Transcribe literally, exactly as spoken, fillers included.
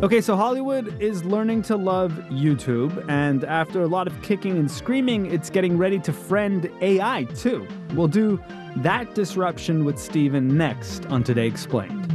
Okay, so Hollywood is learning to love YouTube, and after a lot of kicking and screaming, it's getting ready to friend A I too. We'll do that disruption with Steven next on Today Explained.